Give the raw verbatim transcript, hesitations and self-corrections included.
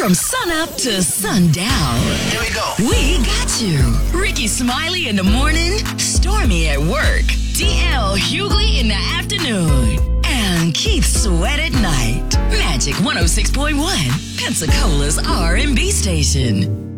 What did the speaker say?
From sunup to sundown. Here we go. We got you. Ricky Smiley in the morning, Stormy at work, D L Hughley in the afternoon, and Keith Sweat at night. Magic one oh six point one, Pensacola's R and B station.